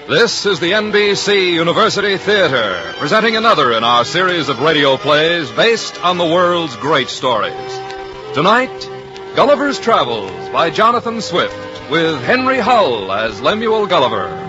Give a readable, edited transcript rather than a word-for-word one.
This is the NBC University Theater, presenting another in our series of radio plays based on the world's great stories. Tonight, Gulliver's Travels by Jonathan Swift, with Henry Hull as Lemuel Gulliver.